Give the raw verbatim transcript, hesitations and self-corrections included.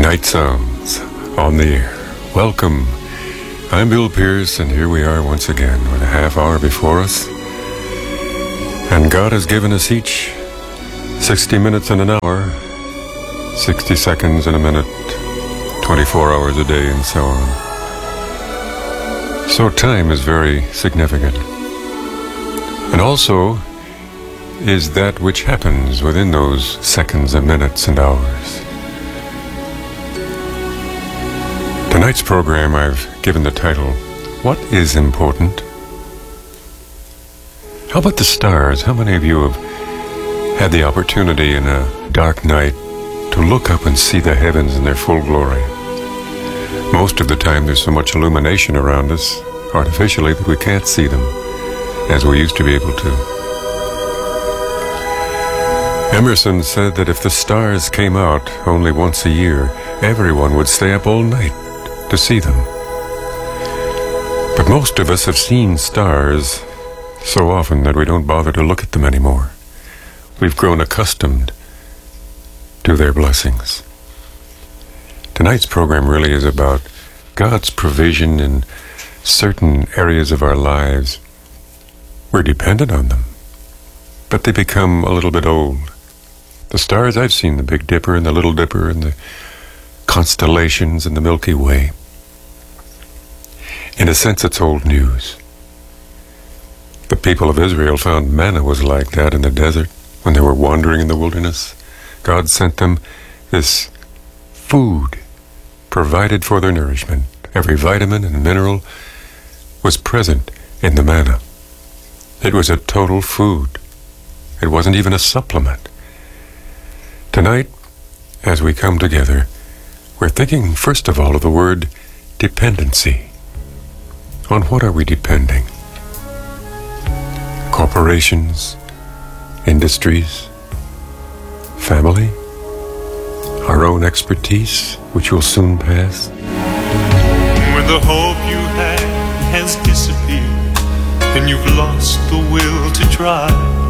Night Sounds on the air. Welcome. I'm Bill Pierce, and here we are once again with a half hour before us. And God has given us each sixty minutes in an hour, sixty seconds in a minute, twenty-four hours a day, and so on. So time is very significant. And also is that which happens within those seconds and minutes and hours. Tonight's program I've given the title, What is Important? How about the stars? How many of you have had the opportunity in a dark night to look up and see the heavens in their full glory? Most of the time there's so much illumination around us, artificially, that we can't see them as we used to be able to. Emerson said that if the stars came out only once a year, everyone would stay up all night to see them. But most of us have seen stars so often that we don't bother to look at them anymore. We've grown accustomed to their blessings. Tonight's program really is about God's provision in certain areas of our lives. We're dependent on them, but they become a little bit old. The stars I've seen, the Big Dipper and the Little Dipper and the constellations and the Milky Way. In a sense, it's old news. The people of Israel found manna was like that in the desert when they were wandering in the wilderness. God sent them this food provided for their nourishment. Every vitamin and mineral was present in the manna. It was a total food. It wasn't even a supplement. Tonight, as we come together, we're thinking first of all of the word dependency. On what are we depending? Corporations, industries, family, our own expertise, which will soon pass. When the hope you had has disappeared and you've lost the will to try,